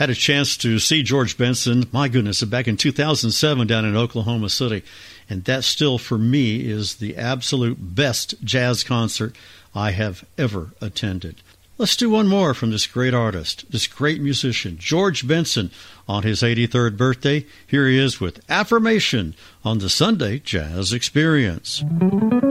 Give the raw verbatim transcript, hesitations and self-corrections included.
Had a chance to see George Benson, my goodness, back in two thousand seven down in Oklahoma City. And that still, for me, is the absolute best jazz concert I have ever attended. Let's do one more from this great artist, this great musician, George Benson, on his eighty-third birthday. Here he is with Affirmation on the Sunday Jazz Experience.